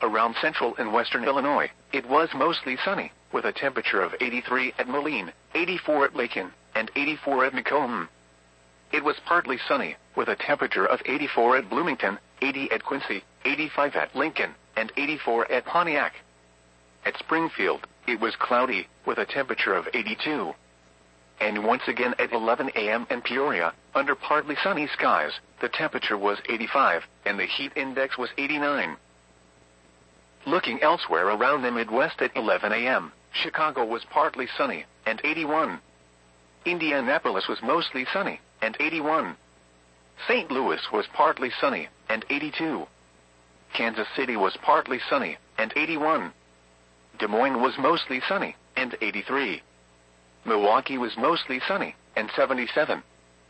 around central and western Illinois, it was mostly sunny, with a temperature of 83 at Moline, 84 at Lakin, and 84 at Macomb. It was partly sunny, with a temperature of 84 at Bloomington, 80 at Quincy, 85 at Lincoln, and 84 at Pontiac. At Springfield, it was cloudy, with a temperature of 82. And once again at 11 a.m. in Peoria, under partly sunny skies, the temperature was 85, and the heat index was 89. Looking elsewhere around the Midwest at 11 a.m., Chicago was partly sunny, and 81. Indianapolis was mostly sunny, and 81. St. Louis was partly sunny, and 82. Kansas City was partly sunny, and 81. Des Moines was mostly sunny, and 83. Milwaukee was mostly sunny, and 77.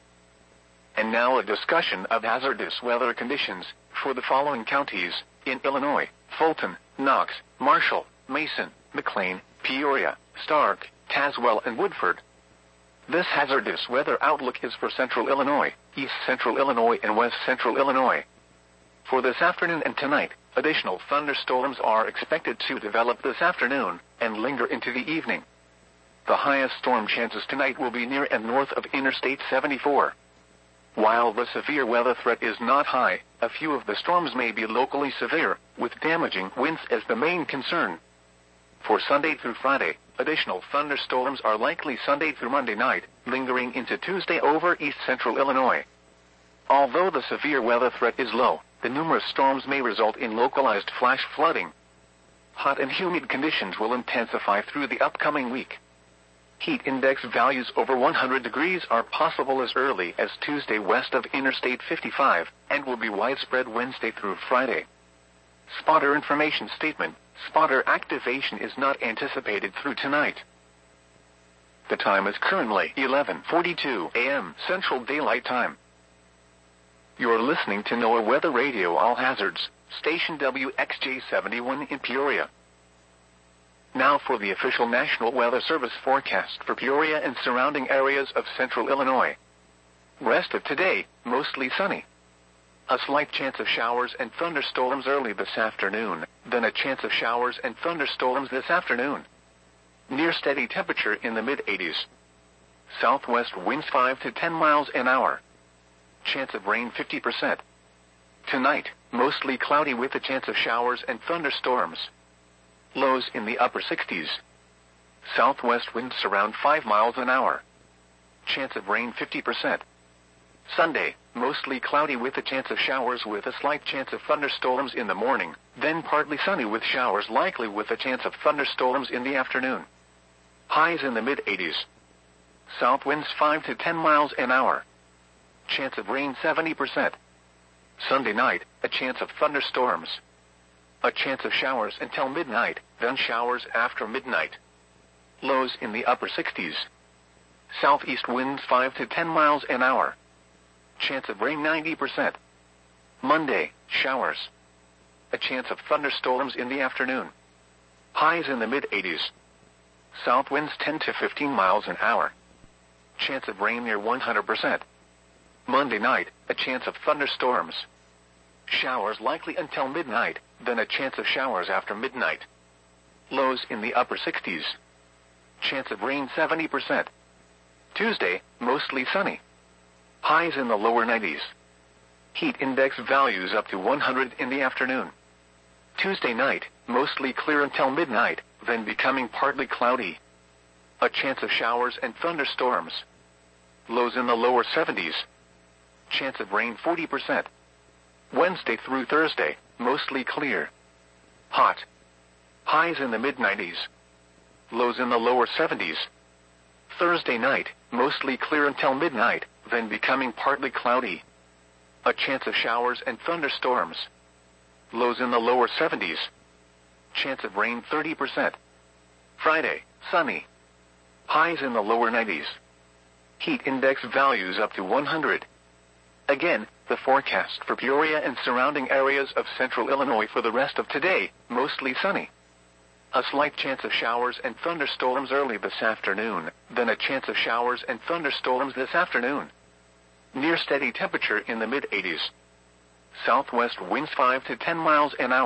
And now a discussion of hazardous weather conditions for the following counties in Illinois: Fulton, Knox, Marshall, Mason, McLean, Peoria, Stark, Tazewell, and Woodford. This hazardous weather outlook is for central Illinois, east central Illinois, and west central Illinois. For this afternoon and tonight, additional thunderstorms are expected to develop this afternoon and linger into the evening. The highest storm chances tonight will be near and north of Interstate 74. While the severe weather threat is not high, a few of the storms may be locally severe, with damaging winds as the main concern. For Sunday through Friday, additional thunderstorms are likely Sunday through Monday night, lingering into Tuesday over east central Illinois. Although the severe weather threat is low, the numerous storms may result in localized flash flooding. Hot and humid conditions will intensify through the upcoming week. Heat index values over 100 degrees are possible as early as Tuesday west of Interstate 55, and will be widespread Wednesday through Friday. Spotter information statement: spotter activation is not anticipated through tonight. The time is currently 11:42 a.m. Central Daylight Time. You're listening to NOAA Weather Radio All Hazards, station WXJ71 in Peoria. Now for the official National Weather Service forecast for Peoria and surrounding areas of central Illinois. Rest of today, mostly sunny. A slight chance of showers and thunderstorms early this afternoon, then a chance of showers and thunderstorms this afternoon. Near steady temperature in the mid-80s. Southwest winds 5 to 10 miles an hour. Chance of rain 50%. Tonight, mostly cloudy with a chance of showers and thunderstorms. Lows in the upper 60s. Southwest winds around 5 miles an hour. Chance of rain 50%. Sunday, mostly cloudy with a chance of showers with a slight chance of thunderstorms in the morning, then partly sunny with showers likely with a chance of thunderstorms in the afternoon. Highs in the mid-80s. South winds 5 to 10 miles an hour. Chance of rain 70%. Sunday night, a chance of thunderstorms. A chance of showers until midnight, then showers after midnight. Lows in the upper 60s. Southeast winds 5 to 10 miles an hour. Chance of rain 90%. Monday, showers. A chance of thunderstorms in the afternoon. Highs in the mid-80s. South winds 10 to 15 miles an hour. Chance of rain near 100%. Monday night, a chance of thunderstorms. Showers likely until midnight, then a chance of showers after midnight. Lows in the upper 60s. Chance of rain 70%. Tuesday, mostly sunny. Highs in the lower 90s. Heat index values up to 100 in the afternoon. Tuesday night, mostly clear until midnight, then becoming partly cloudy. A chance of showers and thunderstorms. Lows in the lower 70s. Chance of rain 40%. Wednesday through Thursday, mostly clear. Hot. Highs in the mid-90s. Lows in the lower 70s. Thursday night, mostly clear until midnight, then becoming partly cloudy. A chance of showers and thunderstorms. Lows in the lower 70s. Chance of rain 30%. Friday, sunny. Highs in the lower 90s. Heat index values up to 100. Again, the forecast for Peoria and surrounding areas of central Illinois for the rest of today, mostly sunny. A slight chance of showers and thunderstorms early this afternoon, then a chance of showers and thunderstorms this afternoon. Near steady temperature in the mid-80s. Southwest winds 5 to 10 miles an hour.